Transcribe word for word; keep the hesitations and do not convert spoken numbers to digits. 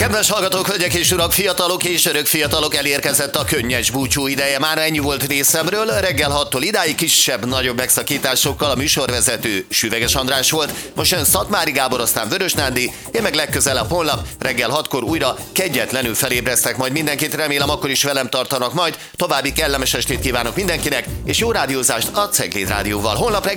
Kedves hallgatók, hölgyek és urak, fiatalok és örök fiatalok, elérkezett a könnyes búcsú ideje. Már ennyi volt részemről. Reggel hattól idáig kisebb-nagyobb megszakításokkal a műsorvezető Süveges András volt. Most jön Szatmári Gábor, aztán Vörös Nándi. Én meg legközelebb holnap reggel hatkor újra kegyetlenül felébresztek majd mindenkit. Remélem akkor is velem tartanak majd. További kellemes estét kívánok mindenkinek, és jó rádiózást a Cegléd Rádióval. Holnap reggel